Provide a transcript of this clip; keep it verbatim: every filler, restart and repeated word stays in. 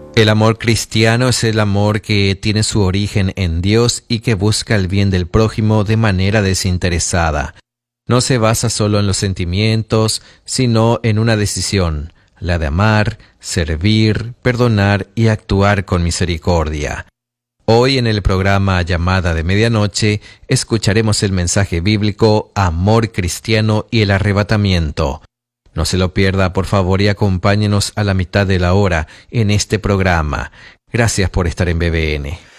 El amor cristiano es el amor que tiene su origen en Dios y que busca el bien del prójimo de manera desinteresada. No se basa solo en los sentimientos, sino en una decisión, la de amar, servir, perdonar y actuar con misericordia. Hoy en el programa Llamada de Medianoche escucharemos el mensaje bíblico Amor Cristiano y el Arrebatamiento. No se lo pierda, por favor, y acompáñenos a la mitad de la hora en este programa. Gracias por estar en B B N.